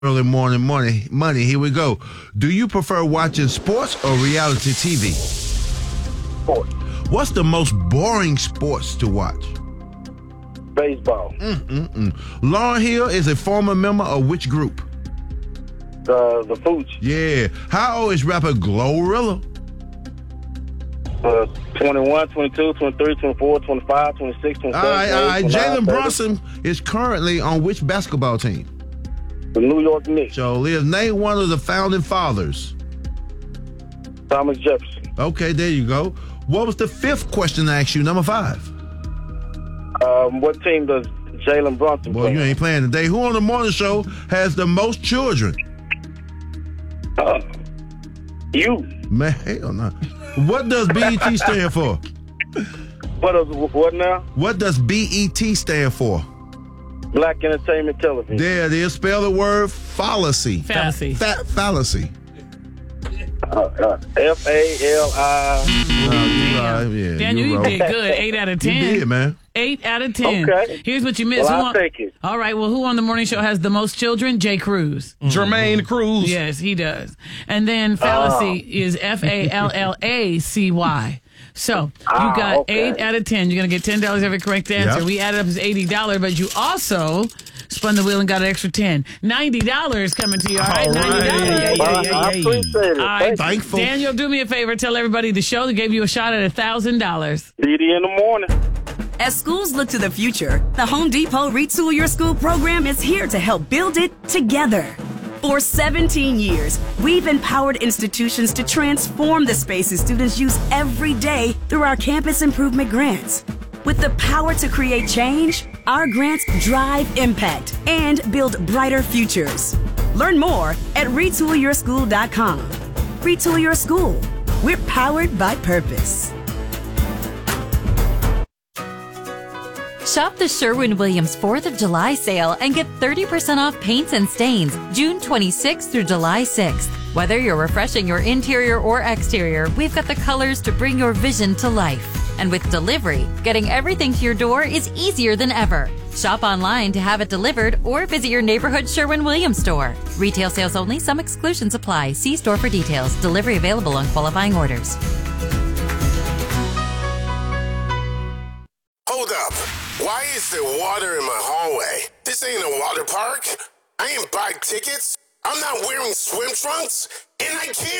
Early morning money. Here we go. Do you prefer watching sports or reality TV? Sports. What's the most boring sports to watch? Baseball. Lauryn Hill is a former member of which group? The Fooch. Yeah. How old is rapper Glorilla? 21, 22, 23, 24, 25, 26, 27. All right. 29, Jalen 30. Brunson is currently on which basketball team? The New York Knicks. So, Liz, name one of the founding fathers. Thomas Jefferson. Okay, there you go. What was the fifth question I asked you, number 5? What team does Jalen Brunson Well, play? you ain't playing today. Who on the morning show has the most children? You. Man, hell no. What does BET stand for? What now? What does BET stand for? Black Entertainment Television. There it is. Spell the word fallacy. Fallacy. Fallacy. F-A-L-I. Daniel, you did good. 8 out of 10. You did, man. 8 out of 10. Okay. Here's what you missed. Well, I'll take it. All right. Well, who on the morning show has the most children? Jay Cruz. Jermaine Cruz. Yes, he does. And then fallacy is Fallacy. So you got 8 out of 10. You're going to get $10 every correct answer. Yep. We added up as $80, but you also spun the wheel and got an extra 10. $90 coming to you. All right, $90. I appreciate it. All right, Thankful. Daniel, do me a favor. Tell everybody the show that gave you a shot at $1,000. BD in the morning. As schools look to the future, the Home Depot Retool Your School program is here to help build it together. For 17 years, we've empowered institutions to transform the spaces students use every day through our campus improvement grants. With the power to create change, our grants drive impact and build brighter futures. Learn more at retoolyourschool.com. Retool Your School. We're powered by purpose. Shop the Sherwin-Williams 4th of July sale and get 30% off paints and stains June 26th through July 6th. Whether you're refreshing your interior or exterior, we've got the colors to bring your vision to life. And with delivery, getting everything to your door is easier than ever. Shop online to have it delivered or visit your neighborhood Sherwin-Williams store. Retail sales only. Some exclusions apply. See store for details. Delivery available on qualifying orders. Hold up. Why is there water in my hallway? This ain't a water park. I ain't buy tickets. I'm not wearing swim trunks. And I can't